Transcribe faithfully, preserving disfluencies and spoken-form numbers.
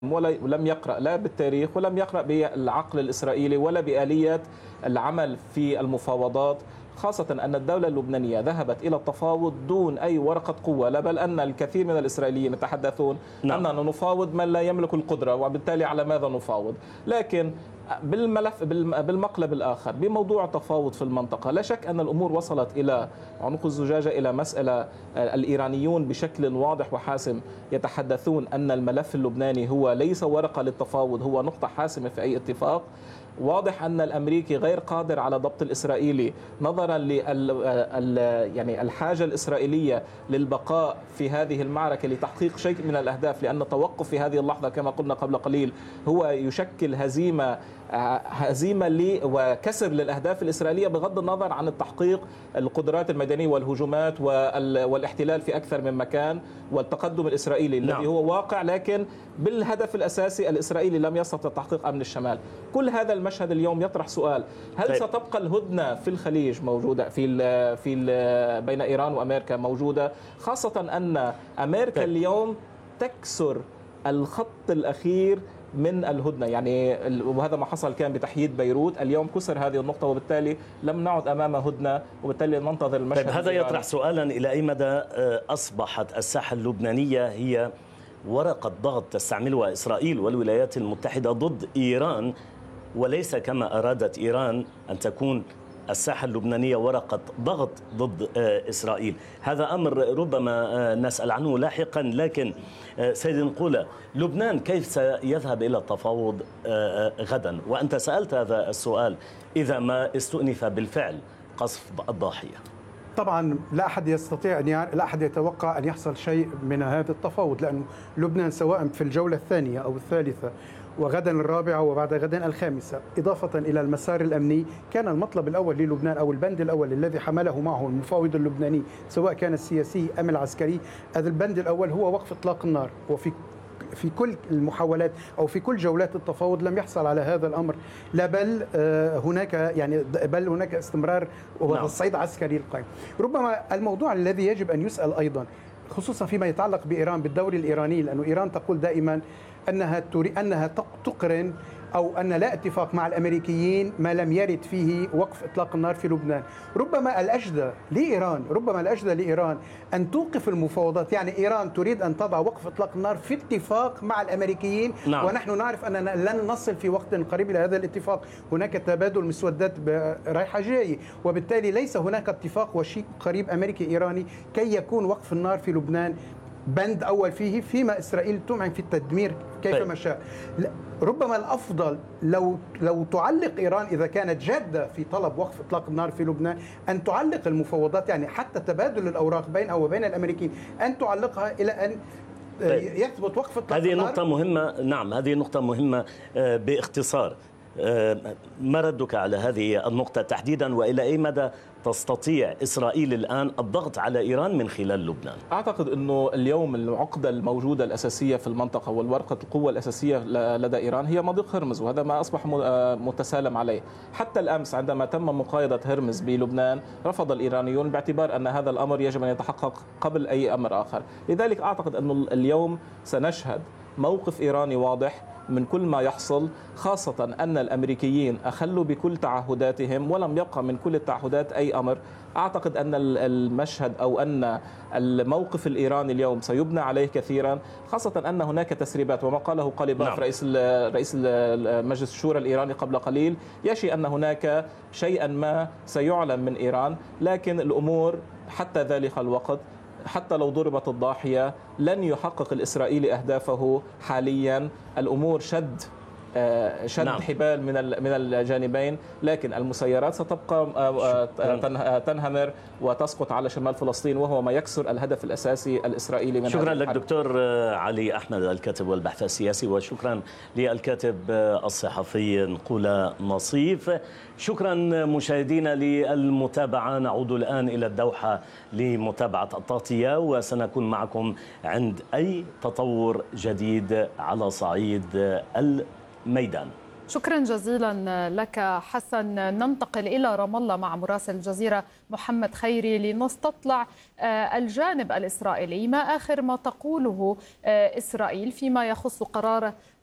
ولم يقرأ لا بالتاريخ ولم يقرأ بالعقل الإسرائيلي ولا بآلية العمل في المفاوضات، خاصة أن الدولة اللبنانية ذهبت إلى التفاوض دون أي ورقة قوة، لا بل أن الكثير من الإسرائيليين يتحدثون نعم. أننا نفاوض من لا يملك القدرة، وبالتالي على ماذا نفاوض؟ لكن بالملف بالمقلب الآخر بموضوع التفاوض في المنطقة، لا شك أن الأمور وصلت إلى عنق الزجاجة، إلى مسألة الإيرانيون بشكل واضح وحاسم يتحدثون أن الملف اللبناني هو ليس ورقة للتفاوض، هو نقطة حاسمة في أي اتفاق. واضح أن الأمريكي غير قادر على ضبط الإسرائيلي نظرا لل يعني الحاجة الإسرائيلية للبقاء في هذه المعركة لتحقيق شيء من الأهداف، لأن التوقف في هذه اللحظة كما قلنا قبل قليل هو يشكل هزيمة هزيمة لي وكسر للأهداف الإسرائيلية بغض النظر عن التحقيق القدرات الميدانية والهجومات والاحتلال في أكثر من مكان والتقدم الإسرائيلي الذي نعم. هو واقع، لكن بالهدف الأساسي الإسرائيلي لم يستطع تحقيق أمن الشمال. كل هذا المشهد اليوم يطرح سؤال: هل طيب. ستبقى الهدنة في الخليج موجودة في ال في ال بين إيران وأمريكا موجودة، خاصة أن أمريكا طيب. اليوم تكسر الخط الأخير من الهدنة، يعني وهذا ما حصل كان بتحييد بيروت، اليوم كسر هذه النقطة، وبالتالي لم نعد أمام هدنة، وبالتالي ننتظر المشهد. طيب هذا يطرح سؤالا: إلى أي مدى أصبحت الساحة اللبنانية هي ورقة ضغط تستعملها إسرائيل والولايات المتحدة ضد إيران، وليس كما أرادت إيران أن تكون الساحة اللبنانية ورقة ضغط ضد إسرائيل؟ هذا أمر ربما نسأل عنه لاحقا، لكن سيد نقولة، لبنان كيف سيذهب إلى التفاوض غدا؟ وأنت سألت هذا السؤال إذا ما استؤنف بالفعل قصف الضاحية. طبعا لا أحد يستطيع أن يعني لا أحد يتوقع أن يحصل شيء من هذا التفاوض، لأن لبنان سواء في الجولة الثانية أو الثالثة وغدا الرابعة وبعد غدا الخامسة، إضافة إلى المسار الأمني، كان المطلب الأول للبنان أو البند الأول الذي حمله معه المفاوض اللبناني سواء كان السياسي أم العسكري، هذا البند الأول هو وقف إطلاق النار. وفي في كل المحاولات أو في كل جولات التفاوض لم يحصل على هذا الأمر، لا بل هناك يعني بل هناك استمرار والصعيد العسكري القائم. ربما الموضوع الذي يجب أن يسأل أيضا، خصوصا فيما يتعلق بإيران بالدور الإيراني، لأنه إيران تقول دائما أنها تريد أنها تقرن أو أن لا اتفاق مع الأمريكيين ما لم يرد فيه وقف إطلاق النار في لبنان. ربما الأجدى لإيران ربما الأجدى لإيران أن توقف المفاوضات، يعني إيران تريد أن تضع وقف إطلاق النار في اتفاق مع الأمريكيين نعم. ونحن نعرف أننا لن نصل في وقت قريب إلى هذا الاتفاق، هناك تبادل مسودات رايحة جاي، وبالتالي ليس هناك اتفاق وشيء قريب أمريكي إيراني كي يكون وقف النار في لبنان بند أول فيه، فيما إسرائيل تمعن في التدمير كيفما شاء. ربما الأفضل لو لو تعلق إيران إذا كانت جادة في طلب وقف إطلاق النار في لبنان أن تعلق المفاوضات، يعني حتى تبادل الأوراق بينها وبين الأمريكيين أن تعلقها إلى أن يثبت وقف إطلاق النار. هذه نقطة مهمة. نعم، هذه نقطة مهمة. باختصار، ما ردك على هذه النقطة تحديدا، وإلى أي مدى تستطيع إسرائيل الآن الضغط على إيران من خلال لبنان؟ أعتقد أنه اليوم العقدة الموجودة الأساسية في المنطقة والورقة القوة الأساسية لدى إيران هي مضيق هرمز، وهذا ما أصبح متسالم عليه. حتى الأمس عندما تم مقايضة هرمز بلبنان رفض الإيرانيون باعتبار أن هذا الأمر يجب أن يتحقق قبل أي أمر آخر. لذلك أعتقد أنه اليوم سنشهد موقف إيراني واضح من كل ما يحصل، خاصة أن الأمريكيين أخلوا بكل تعهداتهم ولم يبقى من كل التعهدات أي أمر. أعتقد أن المشهد أو أن الموقف الإيراني اليوم سيبنى عليه كثيرا، خاصة أن هناك تسريبات، وما قاله قليباف نعم. رئيس رئيس مجلس الشورى الإيراني قبل قليل يشي أن هناك شيئا ما سيعلن من إيران، لكن الأمور حتى ذلك الوقت حتى لو ضربت الضاحية لن يحقق الإسرائيلي أهدافه حاليا. الأمور شد شد نعم. حبال من من الجانبين، لكن المسيرات ستبقى تنهمر وتسقط على شمال فلسطين، وهو ما يكسر الهدف الأساسي الإسرائيلي من شكرا لك دكتور علي أحمد الكاتب والباحث السياسي، وشكرا للكاتب الصحفي نقولة نصيف. شكرا مشاهدينا للمتابعة. نعود الآن إلى الدوحة لمتابعة التغطية، وسنكون معكم عند أي تطور جديد على صعيد الميدان. شكرا جزيلا لك حسن. ننتقل إلى رام الله مع مراسل الجزيرة محمد خيري لنستطلع الجانب الإسرائيلي. ما آخر ما تقوله إسرائيل فيما يخص قرار